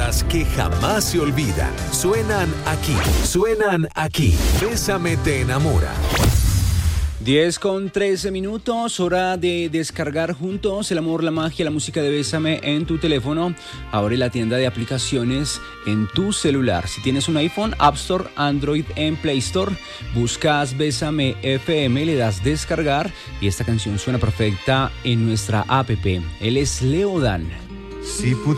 baladas que jamás se olvidan. Suenan aquí. Bésame te enamora. 10:13, hora de descargar juntos el amor, la magia, la música de Bésame en tu teléfono. Abre la tienda de aplicaciones en tu celular. Si tienes un iPhone, App Store, Android en Play Store, buscas Bésame FM, le das descargar y esta canción suena perfecta en nuestra app. Él es Leo Dan. Si